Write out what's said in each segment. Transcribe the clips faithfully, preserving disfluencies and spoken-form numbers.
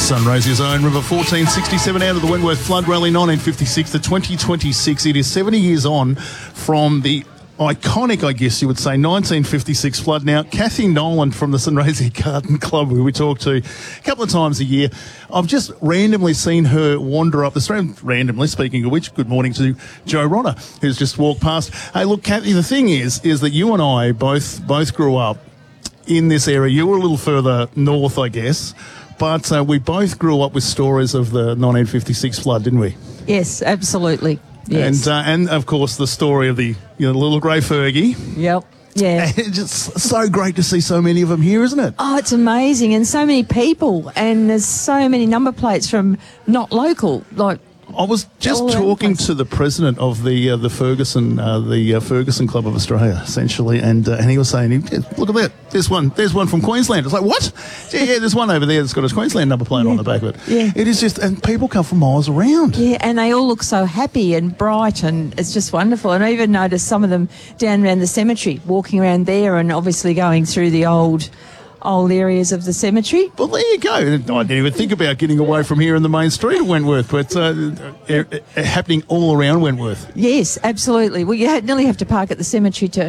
Sunraysia's own River fourteen sixty-seven out of the Wentworth Flood Rally nineteen fifty-six to twenty twenty-six. It is seventy years on from the iconic, I guess you would say, nineteen fifty-six flood. Now, Kathy Nolan from the Sunraysia Garden Club, who we talk to a couple of times a year, I've just randomly seen her wander up the street. Randomly, speaking of which, good morning to Joe Rodder, who's just walked past. Hey, look, Kathy, the thing is, is that you and I both both grew up in this area. You were a little further north, I guess, but uh, we both grew up with stories of the nineteen fifty-six flood, didn't we? Yes, absolutely. Yes. And, uh, and of course, the story of the you know, little grey Fergie. Yep. Yeah. It's just so great to see so many of them here, isn't it? Oh, it's amazing. And so many people. And there's so many number plates from not local, like... I was just talking to the president of the uh, the Ferguson uh, the uh, Ferguson Club of Australia, essentially, and uh, and he was saying, "Look at that! There's one. There's one from Queensland." It's like, what? Yeah, yeah, there's one over there that's got a Queensland number plate yeah. on the back of it. Yeah. It is just, and people come from miles around. Yeah, and they all look so happy and bright, and it's just wonderful. And I even noticed some of them down around the cemetery, walking around there, and obviously going through the old. old areas of the cemetery. Well, there you go. I didn't even think about getting away from here in the main street of Wentworth, but uh, uh, uh, happening all around Wentworth. Yes, absolutely. Well, you had, nearly have to park at the cemetery to...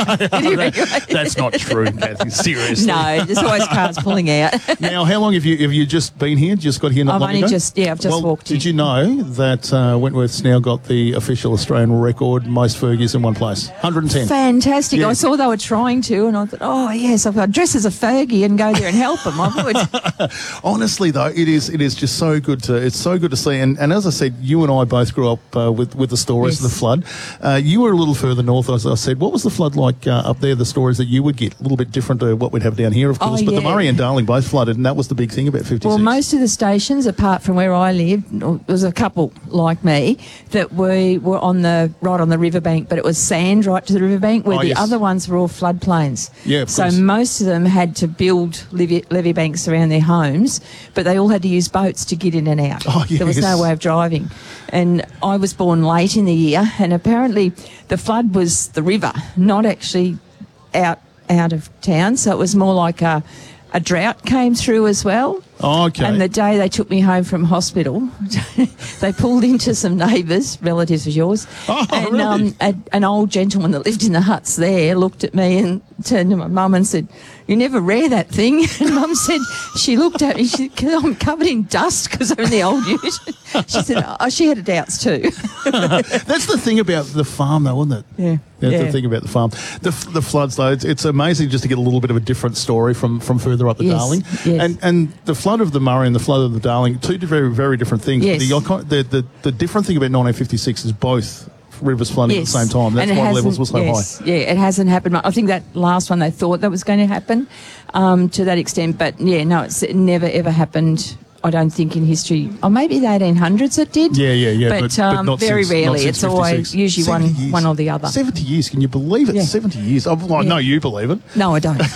that, that's not true, Kathy. Seriously. No, there's always cars pulling out. Now, how long have you have you just been here? Just got here not I've long only ago? just, yeah, I've just well, walked did in. you know that uh, Wentworth's now got the official Australian record, most Fergies in one place? one hundred ten. Fantastic. Yeah. I saw they were trying to, and I thought, oh, yes, I've got to dress as a Fergie and go there and help them. I would. Honestly, though, it is it is just so good to it's so good to see. And, and as I said, you and I both grew up uh, with with the stories Yes. of the flood. Uh, you were a little further north, as I said. What was the flood like uh, up there? The stories that you would get a little bit different to what we'd have down here, of course. Oh, but yeah. the Murray and Darling both flooded, and that was the big thing about fifty-six. Well, most of the stations, apart from where I lived, there was a couple like me that we were on the right on the riverbank, but it was sand right to the riverbank, where Oh, the yes. other ones were all floodplains. Yeah, of so course. most of them had to build levee, levee banks around their homes, but they all had to use boats to get in and out. Oh, There was yes. no way of driving. And I was born late in the year, and apparently the flood was the river, not actually out out of town. So it was more like a, a drought came through as well. Oh, okay. And the day they took me home from hospital, they pulled into some neighbours, relatives of yours, Oh, and really? um, a, an old gentleman that lived in the huts there looked at me and turned to my mum and said, "You never rear that thing." And Mum said, she looked at me, she said, "I'm covered in dust because I'm in the old ute." She said, "Oh, she had doubts too." That's the thing about the farm, though, isn't it? Yeah. That's yeah. the thing about the farm. The, the floods, though, it's, it's amazing just to get a little bit of a different story from, from further up the Yes, Darling. yes. And and the flood of the Murray and the flood of the Darling, two very, very different things. Yes. The, icon- the, the, the different thing about nineteen fifty-six is both rivers flooding Yes. at the same time. That's And it why the hasn't- levels were so yes, high. Yeah, it hasn't happened. I think that last one they thought that was going to happen um, to that extent, but yeah, no, it's, it never ever happened. I don't think in history, or maybe the eighteen hundreds it did. Yeah, yeah, yeah. But, But, um, but not very since, rarely. Not since It's always fifty-six. usually one, seventy years. one or the other. seventy years, can you believe it? Yeah. seventy years. Oh, well, I Yeah. know you believe it. No, I don't.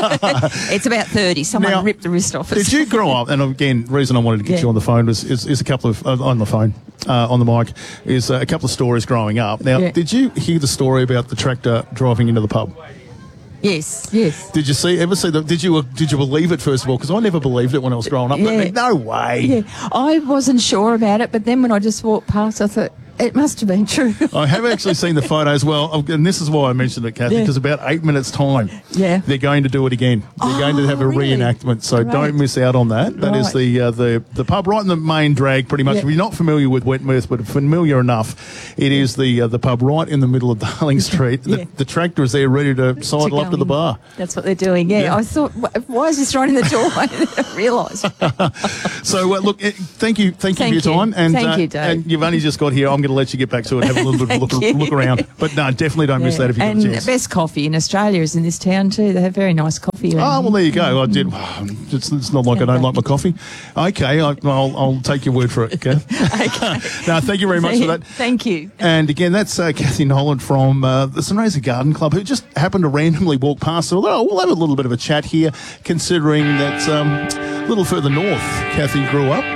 It's about thirty. Someone Now, ripped the wrist off us. Did you grow up? And again, the reason I wanted to get Yeah. you on the phone was is, is a couple of uh, on the phone, uh, on the mic, is uh, a couple of stories growing up. Now, Yeah. did you hear the story about the tractor driving into the pub? Yes, yes. Did you see ever see the? Did you did you believe it first of all? Because I never believed it when I was growing up. Yeah. I mean, no way. Yeah, I wasn't sure about it, but then when I just walked past, I thought, it must have been true. I have actually seen the photos. Well, and this is why I mentioned it, Kathy, Yeah. because about eight minutes time, Yeah. they're going to do it again. They're going to have a Oh, really? reenactment, so Great. don't miss out on that. That is Right. the uh, the the pub right in the main drag, pretty much. Yeah. If you're not familiar with Wentworth, but familiar enough, it is the uh, the pub right in the middle of Darling Street. The, Yeah. the tractor is there ready to sidle To up go to the in. bar. That's what they're doing. Yeah, Yeah. I thought, wh- why is this right in the doorway? I realised. So uh, look, eh, thank you, thank you Thank for your you. time, and Thank uh, you, Dave. and you've only just got here. I'm going to let you get back to it, have a little bit of a look, Thank you. look around. But no, definitely don't miss Yeah. that if you and get a chance. best coffee in Australia is in this town too. They have very nice coffee. Oh, around well, there you go. I did. It's, it's not like I don't like my coffee. Okay, I, I'll, I'll take your word for it, Kath. Okay. No, thank you very much for that. Thank you. And again, that's uh, Kathy Nolan from uh, the Sunraysia Garden Club, who just happened to randomly walk past. So oh, we'll have a little bit of a chat here, considering that um, a little further north, Kathy grew up.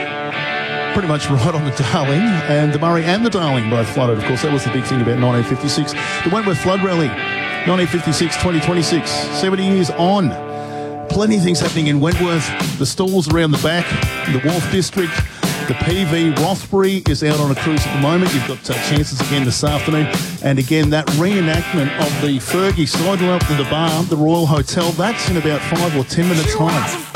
Pretty much right on the Darling, and the Murray and the Darling both flooded. Of course, that was the big thing about nineteen fifty-six. The Wentworth Flood Rally, nineteen fifty-six twenty twenty-six, seventy years on. plenty of things happening in Wentworth. The stalls around the back, the Wharf District. The P V Rothbury is out on a cruise at the moment. You've got uh, chances again this afternoon. And again, that reenactment of the Fergie sidle up to the bar, the Royal Hotel, that's in about five or ten minutes' time.